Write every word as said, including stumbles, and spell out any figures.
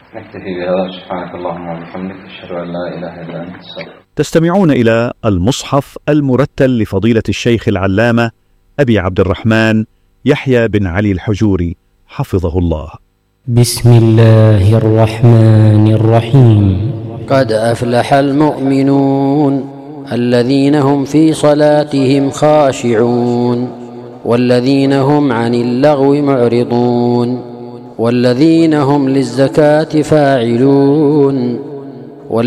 نكتفي بهذا. سبحانك اللهم وبحمدك، أشهد أن لا إله إلا أنت. تستمعون إلى المصحف المرتل لفضيلة الشيخ العلامة أبي عبد الرحمن يحيى بن علي الحجوري حفظه الله. بسم الله الرحمن الرحيم. قد أفلح المؤمنون الذين هم في صلاتهم خاشعون والذين هم عن اللغو معرضون والذين هم للزكاة فاعلون